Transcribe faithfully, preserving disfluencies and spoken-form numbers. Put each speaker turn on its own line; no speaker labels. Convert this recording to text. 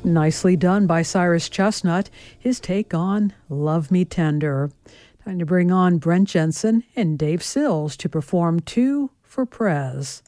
Nicely done by Cyrus Chestnut, his take on Love Me Tender. Time to bring on Brent Jensen and Dave Sills to perform Two for Prez.